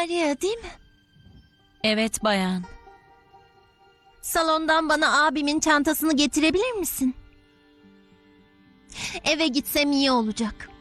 Maria değil mi? Evet bayan. Salondan bana abimin çantasını getirebilir misin? Eve gitsem iyi olacak.